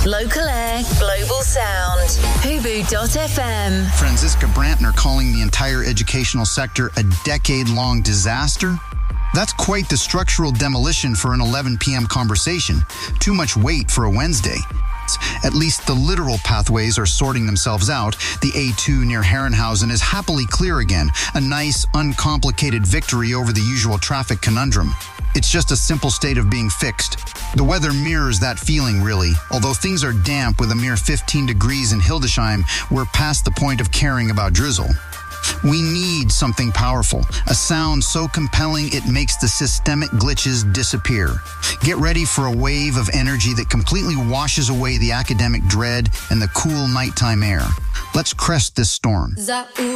Local air, global sound. Hubu.fm. Franziska Brantner calling the entire educational sector a decade-long disaster? That's quite the structural demolition for an 11 p.m. conversation. Too much weight for a Wednesday. At least the literal pathways are sorting themselves out. The A2 near Herrenhausen is happily clear again. A nice, uncomplicated victory over the usual traffic conundrum. It's just a simple state of being fixed. The weather mirrors that feeling, really. Although things are damp with a mere 15 degrees in Hildesheim, we're past the point of caring about drizzle. We need something powerful, a sound so compelling it makes the systemic glitches disappear. Get ready for a wave of energy that completely washes away the academic dread and the cool nighttime air. Let's crest this storm.